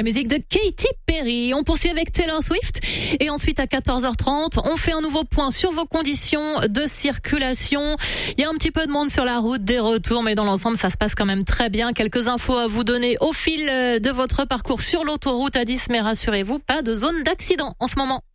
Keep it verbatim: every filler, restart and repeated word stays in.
la musique de Katy Perry. On poursuit avec Taylor Swift et ensuite à quatorze heures trente, on fait un nouveau point sur vos conditions de circulation. Il y a un petit peu de monde sur la route des retours, mais dans l'ensemble, ça se passe quand même très bien. Quelques infos à vous donner au fil de votre parcours sur l'autoroute A dix, mais rassurez-vous, pas de zone d'accident en ce moment.